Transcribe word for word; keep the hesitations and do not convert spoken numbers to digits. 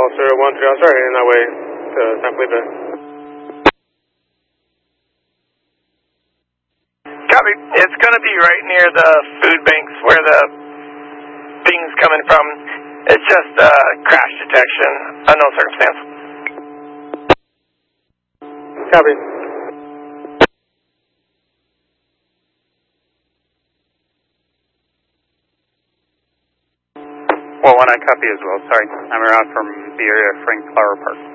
Officer one three, I'll start heading that way to San Felipe. Copy. It's going to be right near the food banks where the thing's coming from. It's just uh, crash detection, unknown circumstance. Copy. Well, one, I copy as well. Sorry. I'm around from the area of Frank Flower Park.